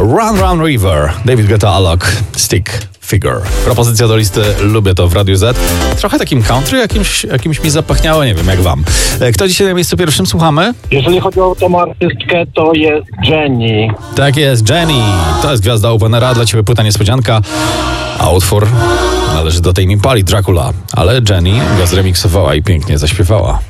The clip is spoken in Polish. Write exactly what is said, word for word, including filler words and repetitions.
Run Run River, David Guetta, Alok, Stick Figure. Propozycja do listy Lubię to w Radiu Z. Trochę takim country jakimś, jakimś mi zapachniało, nie wiem jak wam. Kto dzisiaj na miejscu pierwszym słuchamy? Jeżeli chodzi o tą artystkę, to jest Jennie. Tak jest, Jennie. To jest gwiazda Openera, dla ciebie płyta niespodzianka. A utwór należy do tej Impali, Dracula. Ale Jennie go zremiksowała i pięknie zaśpiewała.